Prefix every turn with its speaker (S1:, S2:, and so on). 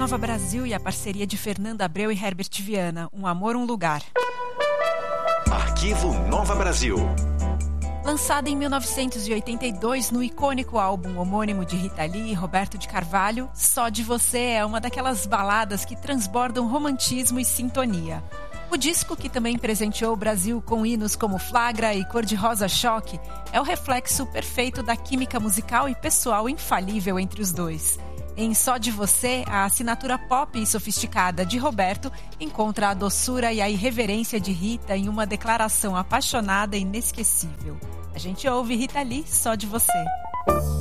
S1: Nova Brasil e a parceria de Fernanda Abreu e Herbert Viana, Um Amor, Um Lugar.
S2: Arquivo Nova Brasil.
S1: Lançada em 1982 no icônico álbum homônimo de Rita Lee e Roberto de Carvalho, Só de Você é uma daquelas baladas que transbordam romantismo e sintonia. O disco, que também presenteou o Brasil com hinos como Flagra e Cor-de-Rosa Choque, é o reflexo perfeito da química musical e pessoal infalível entre os dois. Em Só de Você, a assinatura pop e sofisticada de Roberto encontra a doçura e a irreverência de Rita em uma declaração apaixonada e inesquecível. A gente ouve Rita Lee, Só de Você.